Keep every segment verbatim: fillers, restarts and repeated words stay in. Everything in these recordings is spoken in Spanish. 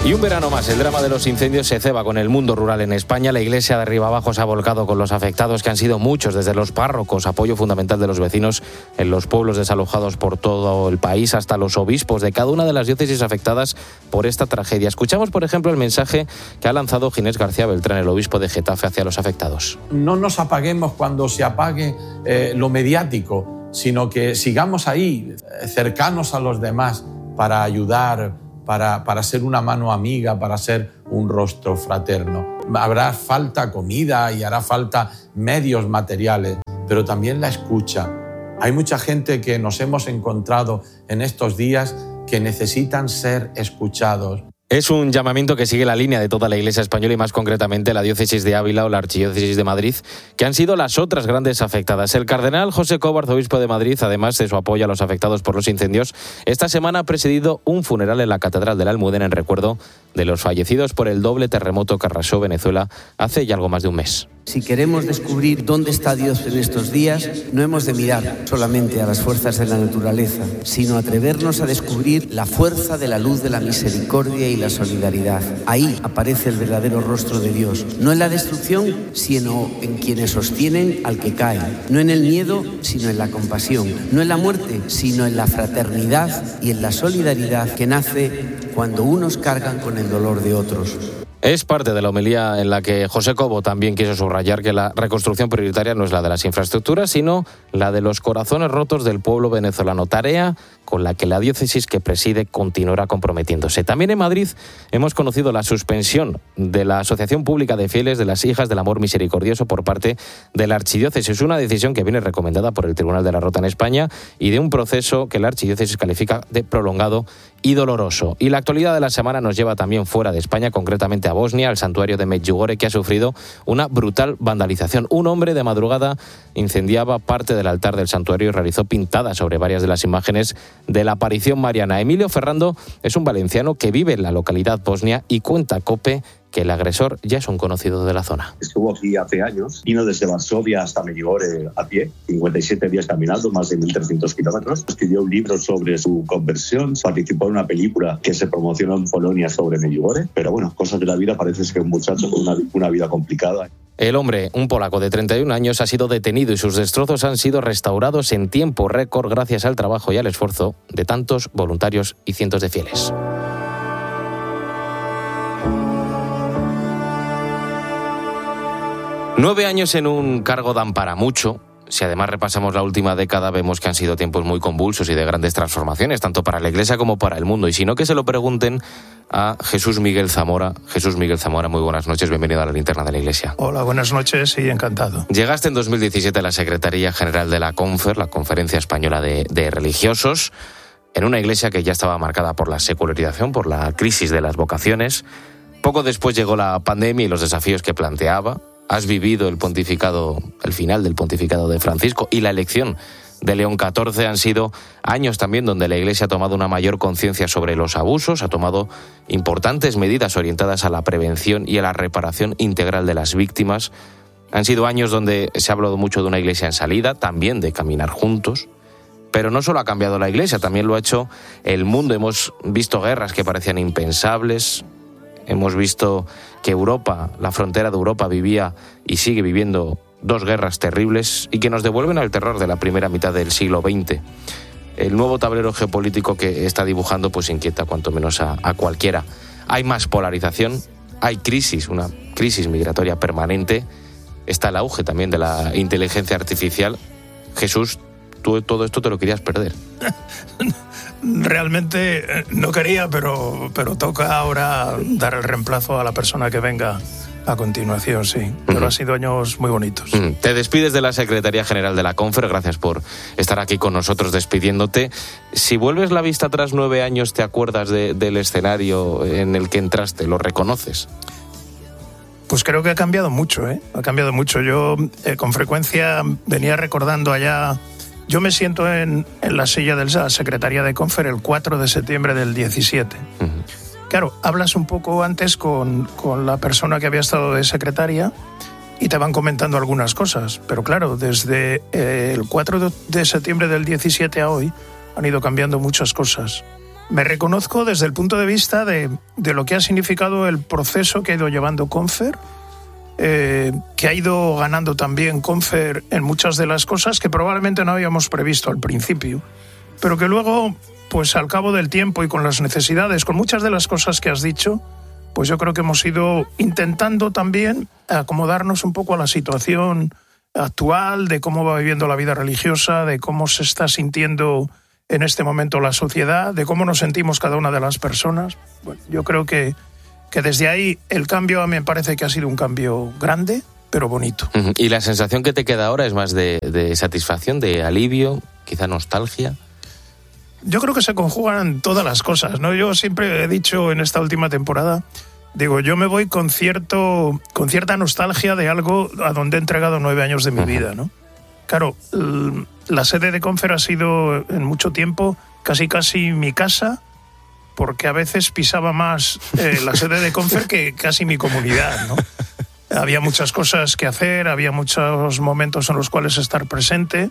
Y un verano más, el drama de los incendios se ceba con el mundo rural en España. La Iglesia de arriba abajo se ha volcado con los afectados, que han sido muchos, desde los párrocos, apoyo fundamental de los vecinos en los pueblos desalojados por todo el país, hasta los obispos de cada una de las diócesis afectadas por esta tragedia. Escuchamos, por ejemplo, el mensaje que ha lanzado Ginés García Beltrán, el obispo de Getafe, hacia los afectados. No nos apaguemos cuando se apague eh, lo mediático, sino que sigamos ahí, cercanos a los demás, para ayudar, Para, para ser una mano amiga, para ser un rostro fraterno. Habrá falta comida y hará falta medios materiales, pero también la escucha. Hay mucha gente que nos hemos encontrado en estos días que necesitan ser escuchados. Es un llamamiento que sigue la línea de toda la Iglesia española y más concretamente la diócesis de Ávila o la archidiócesis de Madrid, que han sido las otras grandes afectadas. El cardenal José Cobo, arzobispo de Madrid, además de su apoyo a los afectados por los incendios, esta semana ha presidido un funeral en la Catedral de la Almudena en recuerdo de los fallecidos por el doble terremoto que arrasó Venezuela hace ya algo más de un mes. Si queremos descubrir dónde está Dios en estos días, no hemos de mirar solamente a las fuerzas de la naturaleza, sino atrevernos a descubrir la fuerza de la luz de la misericordia y la solidaridad. Ahí aparece el verdadero rostro de Dios, no en la destrucción, sino en quienes sostienen al que cae, no en el miedo, sino en la compasión, no en la muerte, sino en la fraternidad y en la solidaridad que nace cuando unos cargan con el dolor de otros. Es parte de la homilía en la que José Cobo también quiso subrayar que la reconstrucción prioritaria no es la de las infraestructuras, sino la de los corazones rotos del pueblo venezolano, tarea con la que la diócesis que preside continuará comprometiéndose. También en Madrid hemos conocido la suspensión de la Asociación Pública de Fieles de las Hijas del Amor Misericordioso por parte de la archidiócesis, una decisión que viene recomendada por el Tribunal de la Rota en España y de un proceso que la archidiócesis califica de prolongado y doloroso. Y la actualidad de la semana nos lleva también fuera de España, concretamente a Bosnia, al santuario de Medjugorje, que ha sufrido una brutal vandalización. Un hombre de madrugada incendiaba parte del altar del santuario y realizó pintadas sobre varias de las imágenes de la aparición mariana. Emilio Ferrando es un valenciano que vive en la localidad bosnia y cuenta a COPE que el agresor ya es un conocido de la zona. Estuvo aquí hace años, vino desde Varsovia hasta Medjugorje a pie, cincuenta y siete días caminando, más de mil trescientos kilómetros. Escribió un libro sobre su conversión, participó en una película que se promocionó en Polonia sobre Medjugorje, pero bueno, cosas de la vida, parece que es un muchacho con una, una vida complicada. El hombre, un polaco de treinta y un años, ha sido detenido y sus destrozos han sido restaurados en tiempo récord gracias al trabajo y al esfuerzo de tantos voluntarios y cientos de fieles. Nueve años en un cargo dan para mucho. Si además repasamos la última década, vemos que han sido tiempos muy convulsos y de grandes transformaciones, tanto para la Iglesia como para el mundo. Y si no, que se lo pregunten a Jesús Miguel Zamora. Jesús Miguel Zamora, muy buenas noches, bienvenido a la Linterna de la Iglesia. Hola, buenas noches y encantado. Llegaste en dos mil diecisiete a la Secretaría General de la CONFER, la Conferencia Española de, de Religiosos, en una iglesia que ya estaba marcada por la secularización, por la crisis de las vocaciones. Poco después llegó la pandemia y los desafíos que planteaba. Has vivido el pontificado, el final del pontificado de Francisco y la elección de León catorce. Han sido años también donde la Iglesia ha tomado una mayor conciencia sobre los abusos, ha tomado importantes medidas orientadas a la prevención y a la reparación integral de las víctimas. Han sido años donde se ha hablado mucho de una Iglesia en salida, también de caminar juntos. Pero no solo ha cambiado la Iglesia, también lo ha hecho el mundo. Hemos visto guerras que parecían impensables. Hemos visto que Europa, la frontera de Europa, vivía y sigue viviendo dos guerras terribles y que nos devuelven al terror de la primera mitad del siglo veinte. El nuevo tablero geopolítico que está dibujando pues inquieta cuanto menos a, a cualquiera. Hay más polarización, hay crisis, una crisis migratoria permanente. Está el auge también de la inteligencia artificial. Jesús, tú todo esto te lo querías perder. Realmente no quería, pero, pero toca ahora dar el reemplazo a la persona que venga a continuación, sí. Pero uh-huh. Han sido años muy bonitos. Uh-huh. Te despides de la Secretaría General de la CONFER. Gracias por estar aquí con nosotros despidiéndote. Si vuelves la vista atrás nueve años, ¿te acuerdas de, del escenario en el que entraste? ¿Lo reconoces? Pues creo que ha cambiado mucho, ¿eh? Ha cambiado mucho. Yo eh, con frecuencia venía recordando allá... Yo me siento en, en la silla de la Secretaría de CONFER el cuatro de septiembre del diecisiete. Uh-huh. Claro, hablas un poco antes con, con la persona que había estado de secretaria y te van comentando algunas cosas. Pero claro, desde eh, el cuatro de septiembre del diecisiete a hoy han ido cambiando muchas cosas. Me reconozco desde el punto de vista de, de lo que ha significado el proceso que ha ido llevando Confer, eh, que ha ido ganando también Confer en muchas de las cosas que probablemente no habíamos previsto al principio, pero que luego, pues al cabo del tiempo y con las necesidades, con muchas de las cosas que has dicho, pues yo creo que hemos ido intentando también acomodarnos un poco a la situación actual, de cómo va viviendo la vida religiosa, de cómo se está sintiendo en este momento la sociedad, de cómo nos sentimos cada una de las personas. Bueno, yo creo que, que desde ahí el cambio a mí me parece que ha sido un cambio grande, pero bonito. Uh-huh. ¿Y la sensación que te queda ahora es más de, de satisfacción, de alivio, quizá nostalgia? Yo creo que se conjugan todas las cosas, ¿no? Yo siempre he dicho en esta última temporada, digo, yo me voy con cierto, con cierta nostalgia de algo a donde he entregado nueve años de mi uh-huh. vida, ¿no? Claro, la sede de Confer ha sido en mucho tiempo casi casi mi casa, porque a veces pisaba más eh, la sede de Confer que casi mi comunidad, ¿no? Había muchas cosas que hacer, había muchos momentos en los cuales estar presente,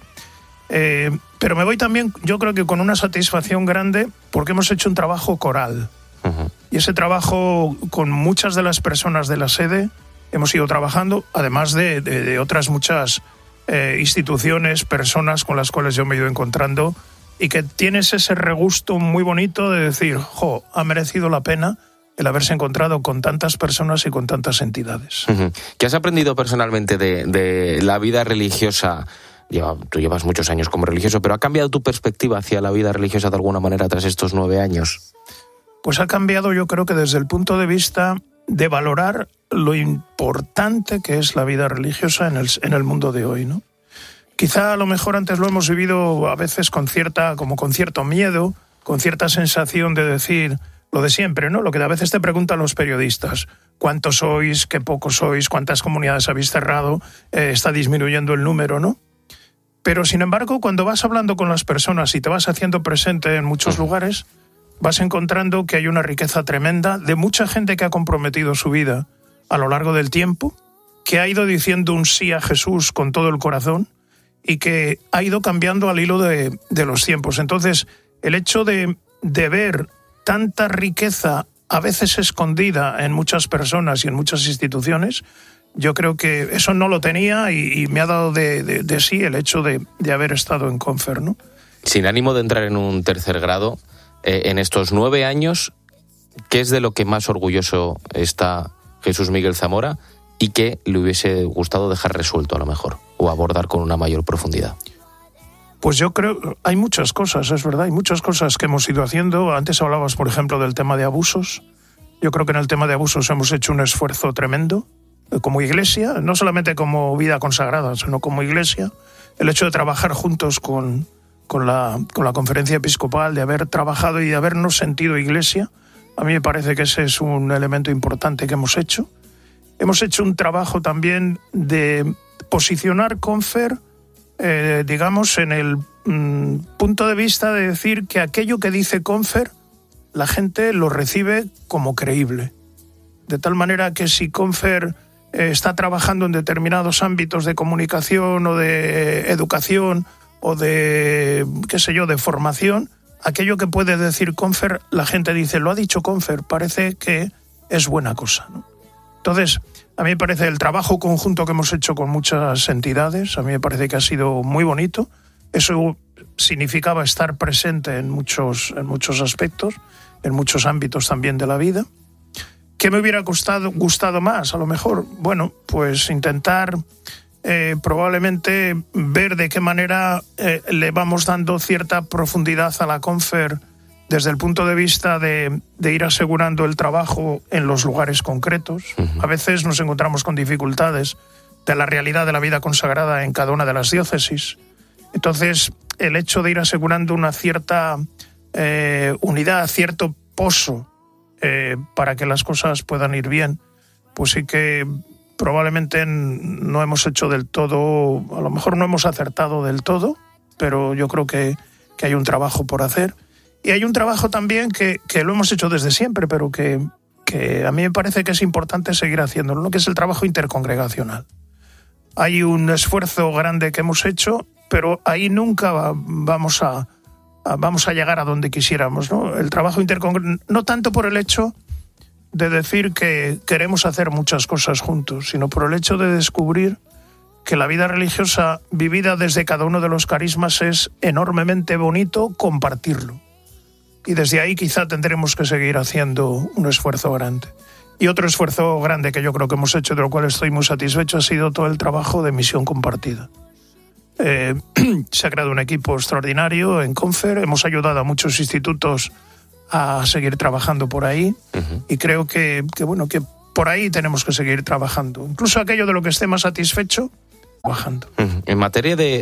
eh, pero me voy también, yo creo que con una satisfacción grande, porque hemos hecho un trabajo coral. Uh-huh. Y ese trabajo con muchas de las personas de la sede hemos ido trabajando, además de, de, de otras muchas Eh, instituciones, personas con las cuales yo me he ido encontrando, y que tienes ese regusto muy bonito de decir, jo, ha merecido la pena el haberse encontrado con tantas personas y con tantas entidades. Uh-huh. ¿Qué has aprendido personalmente de, de la vida religiosa? Lleva, tú llevas muchos años como religioso, pero ¿ha cambiado tu perspectiva hacia la vida religiosa de alguna manera tras estos nueve años? Pues ha cambiado, yo creo que desde el punto de vista de valorar lo importante que es la vida religiosa en el, en el mundo de hoy, ¿no? Quizá a lo mejor antes lo hemos vivido a veces con cierta, como con cierto miedo, con cierta sensación de decir lo de siempre, ¿no? Lo que a veces te preguntan los periodistas, ¿cuántos sois? ¿Qué pocos sois? ¿Cuántas comunidades habéis cerrado? Eh, ¿Está disminuyendo el número, no? Pero sin embargo, cuando vas hablando con las personas y te vas haciendo presente en muchos lugares, vas encontrando que hay una riqueza tremenda de mucha gente que ha comprometido su vida a lo largo del tiempo, que ha ido diciendo un sí a Jesús con todo el corazón y que ha ido cambiando al hilo de, de los tiempos. Entonces, el hecho de, de ver tanta riqueza a veces escondida en muchas personas y en muchas instituciones, yo creo que eso no lo tenía y, y me ha dado de, de, de sí el hecho de, de haber estado en Confer, ¿no? Sin ánimo de entrar en un tercer grado, Eh, en estos nueve años, ¿qué es de lo que más orgulloso está Jesús Miguel Zamora y qué le hubiese gustado dejar resuelto a lo mejor o abordar con una mayor profundidad? Pues yo creo, hay muchas cosas, es verdad, hay muchas cosas que hemos ido haciendo. Antes hablabas, por ejemplo, del tema de abusos. Yo creo que en el tema de abusos hemos hecho un esfuerzo tremendo como iglesia, no solamente como vida consagrada, sino como iglesia. El hecho de trabajar juntos con... Con la, con la conferencia episcopal, de haber trabajado y de habernos sentido iglesia, a mí me parece que ese es un elemento importante que hemos hecho. Hemos hecho un trabajo también de posicionar Confer, eh, digamos, en el mm, punto de vista de decir que aquello que dice Confer, la gente lo recibe como creíble. De tal manera que si Confer eh, está trabajando en determinados ámbitos de comunicación o de educación, o de, qué sé yo, de formación, aquello que puede decir Confer, la gente dice, lo ha dicho Confer, parece que es buena cosa, ¿no? Entonces, a mí me parece el trabajo conjunto que hemos hecho con muchas entidades, a mí me parece que ha sido muy bonito. Eso significaba estar presente en muchos, en muchos aspectos, en muchos ámbitos también de la vida. ¿Qué me hubiera gustado, gustado más? A lo mejor, bueno, pues intentar... Eh, probablemente ver de qué manera eh, le vamos dando cierta profundidad a la Confer desde el punto de vista de, de ir asegurando el trabajo en los lugares concretos. Uh-huh. A veces nos encontramos con dificultades de la realidad de la vida consagrada en cada una de las diócesis. Entonces, el hecho de ir asegurando una cierta eh, unidad, cierto pozo eh, para que las cosas puedan ir bien, pues sí que probablemente no hemos hecho del todo, a lo mejor no hemos acertado del todo, pero yo creo que, que hay un trabajo por hacer. Y hay un trabajo también que, que lo hemos hecho desde siempre, pero que, que a mí me parece que es importante seguir haciéndolo, ¿no? Que es el trabajo intercongregacional. Hay un esfuerzo grande que hemos hecho, pero ahí nunca va, vamos a, vamos a llegar a donde quisiéramos, ¿no? El trabajo intercongregacional, no tanto por el hecho de decir que queremos hacer muchas cosas juntos, sino por el hecho de descubrir que la vida religiosa vivida desde cada uno de los carismas es enormemente bonito compartirlo. Y desde ahí quizá tendremos que seguir haciendo un esfuerzo grande. Y otro esfuerzo grande que yo creo que hemos hecho, de lo cual estoy muy satisfecho, ha sido todo el trabajo de misión compartida. Eh, se ha creado un equipo extraordinario en Confer, hemos ayudado a muchos institutos a seguir trabajando por ahí, uh-huh. y creo que, que, bueno, que por ahí tenemos que seguir trabajando. Incluso aquello de lo que esté más satisfecho, trabajando. Uh-huh. En materia de,